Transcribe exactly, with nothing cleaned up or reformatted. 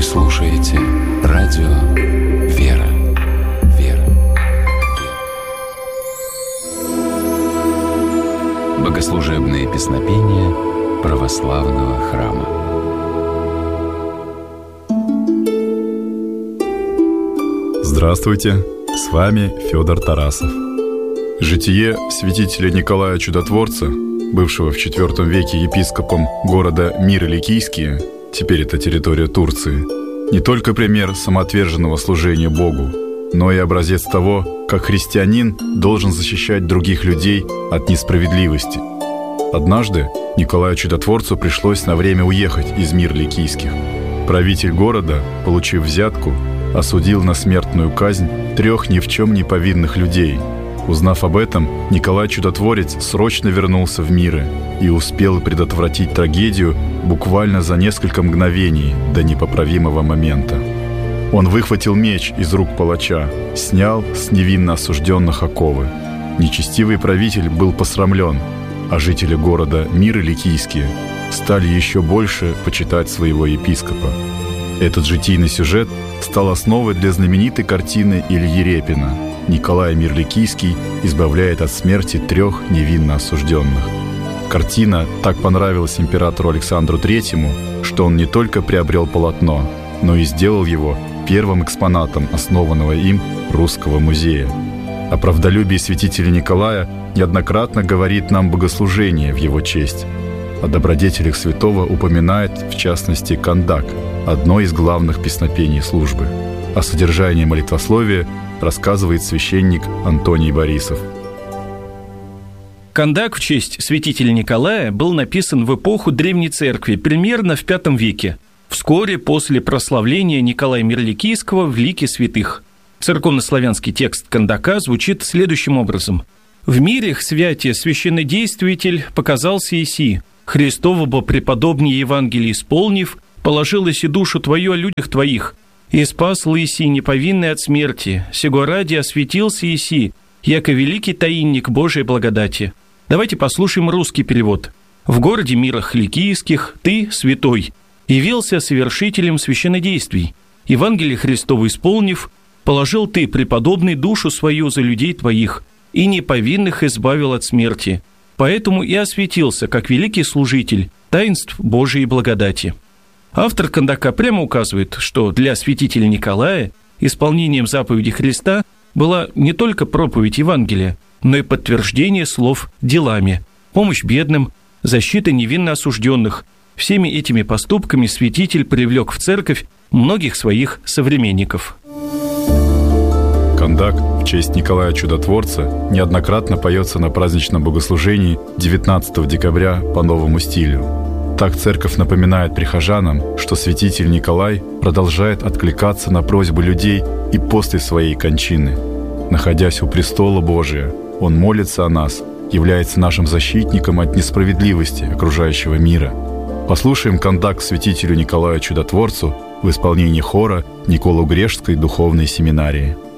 Вы слушаете радио «Вера». Вера. Богослужебные песнопения православного храма. Здравствуйте, с вами Федор Тарасов. Житие святителя Николая Чудотворца, бывшего в четвёртом веке епископом города Миры-Ликийские, теперь это территория Турции, не только пример самоотверженного служения Богу, но и образец того, как христианин должен защищать других людей от несправедливости. Однажды Николаю Чудотворцу пришлось на время уехать из Мир-Ликийских. Правитель города, получив взятку, осудил на смертную казнь трех ни в чем не повинных людей. Узнав об этом, Николай Чудотворец срочно вернулся в Миры и успел предотвратить трагедию буквально за несколько мгновений до непоправимого момента. Он выхватил меч из рук палача, снял с невинно осужденных оковы. Нечестивый правитель был посрамлен, а жители города Миры-Ликийские стали еще больше почитать своего епископа. Этот житийный сюжет стал основой для знаменитой картины Ильи Репина «Николай Мир-Ликийский избавляет от смерти трех невинно осужденных». Картина так понравилась императору Александру Третьему, что он не только приобрел полотно, но и сделал его первым экспонатом основанного им Русского музея. О правдолюбии святителя Николая неоднократно говорит нам богослужение в его честь. О добродетелях святого упоминает, в частности, Кандак, одно из главных песнопений службы. О содержании молитвословия рассказывает священник Антоний Борисов. Кандак в честь святителя Николая был написан в эпоху Древней Церкви, примерно в пятом веке, вскоре после прославления Николая Мир-Ликийского в лике святых. Церковнославянский текст Кандака звучит следующим образом. «В мирях святия священнодействитель показался Иси, Христово бо преподобнее Евангелие исполнив, положил Иси душу твою о людях твоих, и спас Иси неповинный от смерти, сего ради осветился Иси, яко великий таинник Божией благодати». Давайте послушаем русский перевод. «В городе Мирах Ликийских ты, святой, явился совершителем священнодействий, Евангелие Христово исполнив, положил ты, преподобный, душу свою за людей твоих, и неповинных избавил от смерти, поэтому и осветился, как великий служитель таинств Божией благодати». Автор Кандака прямо указывает, что для святителя Николая исполнением заповеди Христа была не только проповедь Евангелия, но и подтверждение слов делами, помощь бедным, защита невинно осужденных. Всеми этими поступками святитель привлек в церковь многих своих современников. Кандак в честь Николая Чудотворца неоднократно поется на праздничном богослужении девятнадцатого декабря по новому стилю. Так церковь напоминает прихожанам, что святитель Николай продолжает откликаться на просьбы людей и после своей кончины. Находясь у престола Божия, он молится о нас, является нашим защитником от несправедливости окружающего мира. Послушаем кандак к святителю Николаю Чудотворцу в исполнении хора Николо-Грешской духовной семинарии.